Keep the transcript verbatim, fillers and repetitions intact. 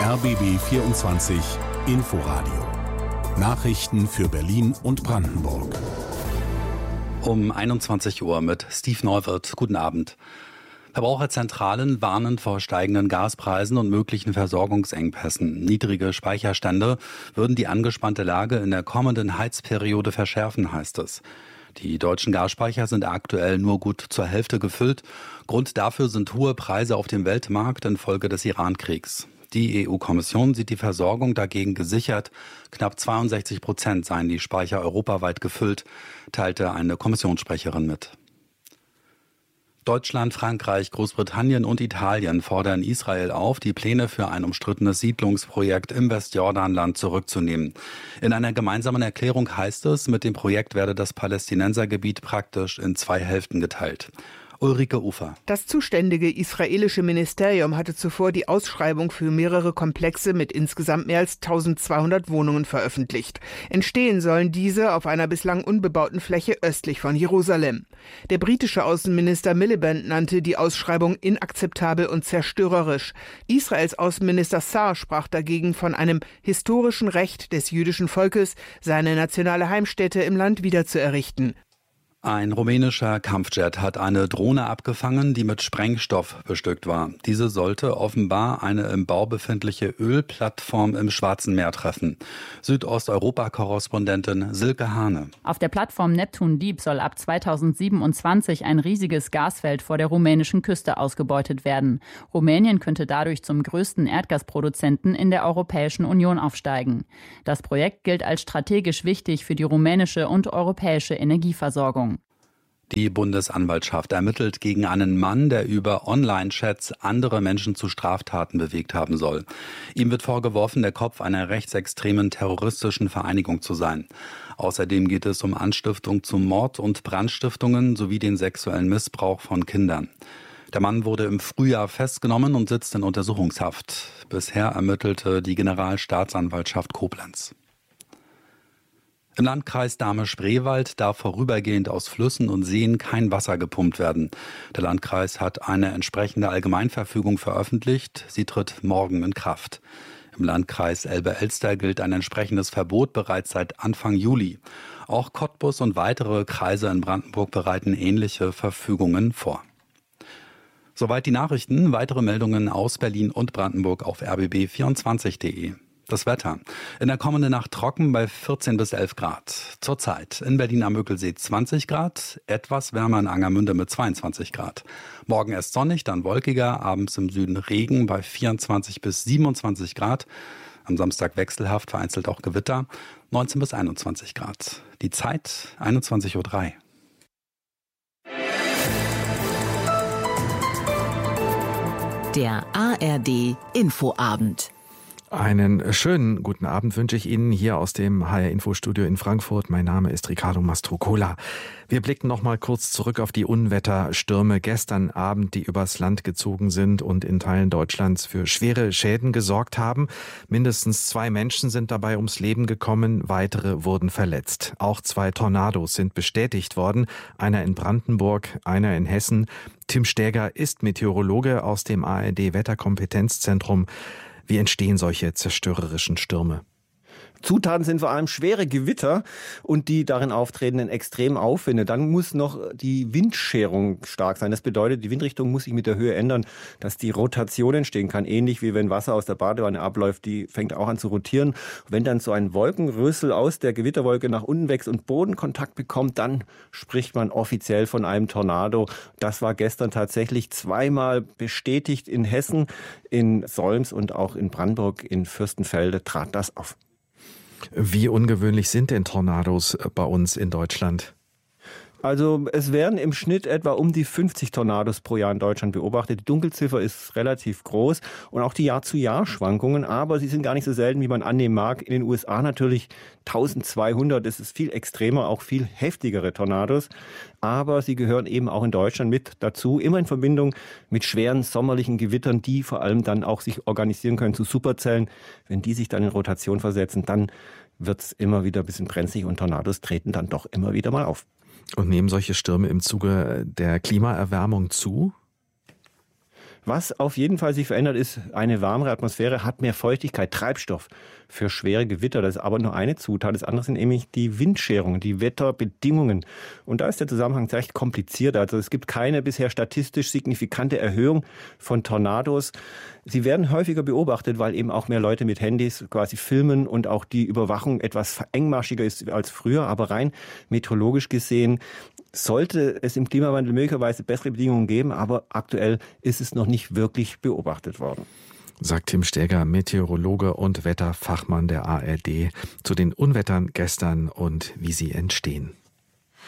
R B B vierundzwanzig Inforadio. Nachrichten für Berlin und Brandenburg. Um einundzwanzig Uhr mit Steve Neuwirth. Guten Abend. Verbraucherzentralen warnen vor steigenden Gaspreisen und möglichen Versorgungsengpässen. Niedrige Speicherstände würden die angespannte Lage in der kommenden Heizperiode verschärfen, heißt es. Die deutschen Gasspeicher sind aktuell nur gut zur Hälfte gefüllt. Grund dafür sind hohe Preise auf dem Weltmarkt infolge des Iran-Kriegs. Die E U-Kommission sieht die Versorgung dagegen gesichert. Knapp zweiundsechzig Prozent seien die Speicher europaweit gefüllt, teilte eine Kommissionssprecherin mit. Deutschland, Frankreich, Großbritannien und Italien fordern Israel auf, die Pläne für ein umstrittenes Siedlungsprojekt im Westjordanland zurückzunehmen. In einer gemeinsamen Erklärung heißt es, mit dem Projekt werde das Palästinensergebiet praktisch in zwei Hälften geteilt. Ulrike Ufer. Das zuständige israelische Ministerium hatte zuvor die Ausschreibung für mehrere Komplexe mit insgesamt mehr als eintausendzweihundert Wohnungen veröffentlicht. Entstehen sollen diese auf einer bislang unbebauten Fläche östlich von Jerusalem. Der britische Außenminister Miliband nannte die Ausschreibung inakzeptabel und zerstörerisch. Israels Außenminister Saar sprach dagegen von einem historischen Recht des jüdischen Volkes, seine nationale Heimstätte im Land wiederzuerrichten. Ein rumänischer Kampfjet hat eine Drohne abgefangen, die mit Sprengstoff bestückt war. Diese sollte offenbar eine im Bau befindliche Ölplattform im Schwarzen Meer treffen. Südosteuropa-Korrespondentin Silke Hane. Auf der Plattform Neptun Deep soll ab zweitausendsiebenundzwanzig ein riesiges Gasfeld vor der rumänischen Küste ausgebeutet werden. Rumänien könnte dadurch zum größten Erdgasproduzenten in der Europäischen Union aufsteigen. Das Projekt gilt als strategisch wichtig für die rumänische und europäische Energieversorgung. Die Bundesanwaltschaft ermittelt gegen einen Mann, der über Online-Chats andere Menschen zu Straftaten bewegt haben soll. Ihm wird vorgeworfen, der Kopf einer rechtsextremen terroristischen Vereinigung zu sein. Außerdem geht es um Anstiftung zu Mord- und Brandstiftungen sowie den sexuellen Missbrauch von Kindern. Der Mann wurde im Frühjahr festgenommen und sitzt in Untersuchungshaft. Bisher ermittelte die Generalstaatsanwaltschaft Koblenz. Im Landkreis Dahme-Spreewald darf vorübergehend aus Flüssen und Seen kein Wasser gepumpt werden. Der Landkreis hat eine entsprechende Allgemeinverfügung veröffentlicht. Sie tritt morgen in Kraft. Im Landkreis Elbe-Elster gilt ein entsprechendes Verbot bereits seit Anfang Juli. Auch Cottbus und weitere Kreise in Brandenburg bereiten ähnliche Verfügungen vor. Soweit die Nachrichten. Weitere Meldungen aus Berlin und Brandenburg auf r b b vierundzwanzig punkt de. Das Wetter. In der kommenden Nacht trocken bei vierzehn bis elf Grad. Zurzeit in Berlin am Möckelsee zwanzig Grad, etwas wärmer in Angermünde mit zweiundzwanzig Grad. Morgen erst sonnig, dann wolkiger, abends im Süden Regen bei vierundzwanzig bis siebenundzwanzig Grad. Am Samstag wechselhaft, vereinzelt auch Gewitter, neunzehn bis einundzwanzig Grad. Die Zeit einundzwanzig Uhr drei. Der A R D Infoabend. Einen schönen guten Abend wünsche ich Ihnen hier aus dem H R-Info-Studio in Frankfurt. Mein Name ist Ricardo Mastrocola. Wir blicken noch mal kurz zurück auf die Unwetterstürme gestern Abend, die übers Land gezogen sind und in Teilen Deutschlands für schwere Schäden gesorgt haben. Mindestens zwei Menschen sind dabei ums Leben gekommen, weitere wurden verletzt. Auch zwei Tornados sind bestätigt worden, einer in Brandenburg, einer in Hessen. Tim Stäger ist Meteorologe aus dem A R D-Wetterkompetenzzentrum. Wie entstehen solche zerstörerischen Stürme? Zutaten sind vor allem schwere Gewitter und die darin auftretenden extremen Aufwinde. Dann muss noch die Windscherung stark sein. Das bedeutet, die Windrichtung muss sich mit der Höhe ändern, dass die Rotation entstehen kann. Ähnlich wie wenn Wasser aus der Badewanne abläuft, die fängt auch an zu rotieren. Wenn dann so ein Wolkenrüssel aus der Gewitterwolke nach unten wächst und Bodenkontakt bekommt, dann spricht man offiziell von einem Tornado. Das war gestern tatsächlich zweimal bestätigt in Hessen, in Solms und auch in Brandenburg, in Fürstenfelde trat das auf. Wie ungewöhnlich sind denn Tornados bei uns in Deutschland? Also es werden im Schnitt etwa um die fünfzig Tornados pro Jahr in Deutschland beobachtet. Die Dunkelziffer ist relativ groß und auch die Jahr-zu-Jahr-Schwankungen, aber sie sind gar nicht so selten, wie man annehmen mag. In den U S A natürlich eintausendzweihundert, das ist viel extremer, auch viel heftigere Tornados. Aber sie gehören eben auch in Deutschland mit dazu, immer in Verbindung mit schweren sommerlichen Gewittern, die vor allem dann auch sich organisieren können zu Superzellen. Wenn die sich dann in Rotation versetzen, dann wird es immer wieder ein bisschen brenzlig und Tornados treten dann doch immer wieder mal auf. Und nehmen solche Stürme im Zuge der Klimaerwärmung zu? Was auf jeden Fall sich verändert, ist eine warmere Atmosphäre, hat mehr Feuchtigkeit, Treibstoff für schwere Gewitter. Das ist aber nur eine Zutat. Das andere sind nämlich die Windscherungen, die Wetterbedingungen. Und da ist der Zusammenhang recht kompliziert. Also es gibt keine bisher statistisch signifikante Erhöhung von Tornados. Sie werden häufiger beobachtet, weil eben auch mehr Leute mit Handys quasi filmen und auch die Überwachung etwas engmaschiger ist als früher. Aber rein meteorologisch gesehen sollte es im Klimawandel möglicherweise bessere Bedingungen geben, aber aktuell ist es noch nicht wirklich beobachtet worden. Sagt Tim Steger, Meteorologe und Wetterfachmann der A R D, zu den Unwettern gestern und wie sie entstehen.